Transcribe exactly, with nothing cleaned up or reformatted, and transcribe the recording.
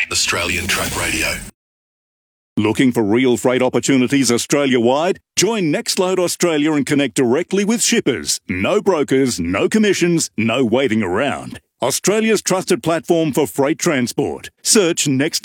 Australian Truck Radio. Looking for real freight opportunities Australia-wide? Join Nextload Australia and connect directly with shippers. No brokers, no commissions, no waiting around. Australia's trusted platform for freight transport. Search Next